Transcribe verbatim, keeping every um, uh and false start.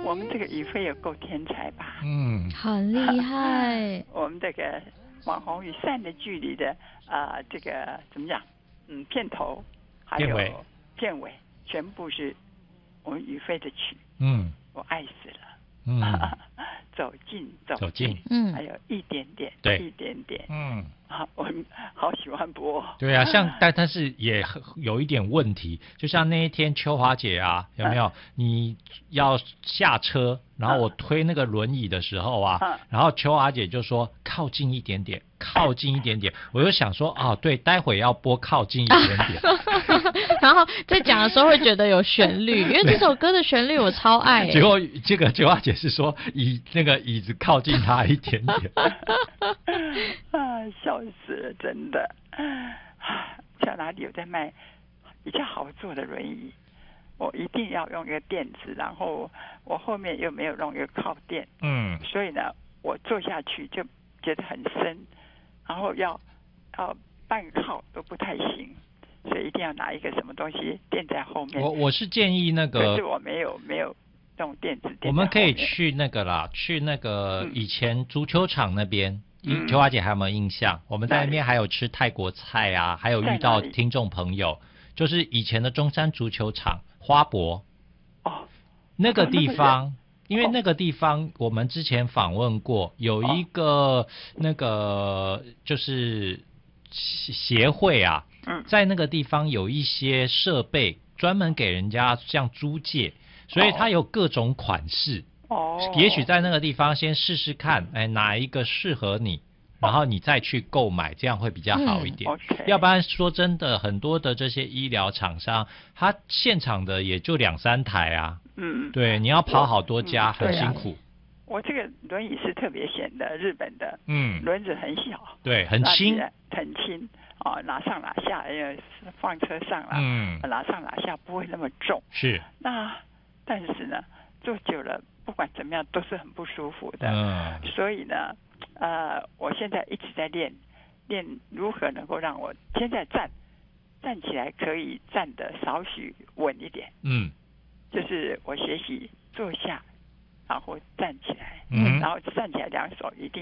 我们这个宇飞有够天才吧？ 嗯， 很厉害。 我们这个网红与善的距离的啊、呃，这个怎么讲？嗯，片头还有片尾， 片尾全部是我们宇飞的曲。 嗯， 我爱死了。 嗯， 走近走走近， 嗯， 还有一点点， 对， 一点点， 嗯， 啊，我好喜欢播。 对啊，像但但是也有一点问题，就像那一天秋华姐啊，有没有？嗯、你要下车，然后我推那个轮椅的时候啊，嗯、然后秋华姐就说靠近一点点，靠近一点点，我就想说啊，对，待会要播靠近一点点。 然后在讲的时候会觉得有旋律，因为这首歌的旋律我超爱。 结果这个秋华姐是说椅那个椅子靠近她一点点。 啊，笑死了，真的。像哪里有在卖比较好坐的轮椅，我一定要用一个垫子，然后我后面又没有弄一个靠垫， 嗯， 所以呢，我坐下去就觉得很深，然后要要半靠都不太行。所以一定要拿一个什么东西垫在后面。 我我是建议那个， 可是我没有没有那种垫子垫在后面。 我们可以去那个啦，去那个以前足球场那边。嗯，秋华姐还有没有印象？我们在那边还有吃泰国菜啊，还有遇到听众朋友，就是以前的中山足球场花博。 哦， 那个地方。哦，因为那个地方我们之前访问过，有一个那个就是协会啊。在那个地方有一些设备专门给人家像租借，所以它有各种款式。哦，也许在那个地方先试試看，哎，哪一个适合你，然后你再去购买，这样会比较好一点。嗯 okay，要不然说真的，很多的这些医疗厂商，他现场的也就两三台啊。嗯，对，你要跑好多家，嗯，很辛苦。 我这个轮椅是特别显的，日本的，嗯，轮子很小， 对，很轻， 很轻。哦，拿上拿下，因为放车上了，嗯，拿上拿下不会那么重。 是。 那但是呢，坐久了不管怎么样都是很不舒服的。嗯。所以呢，呃，我现在一直在练，练如何能够让我现在站站起来可以站得少许稳一点。嗯。就是我学习坐下，然后站起来，嗯，然后站起来两手一定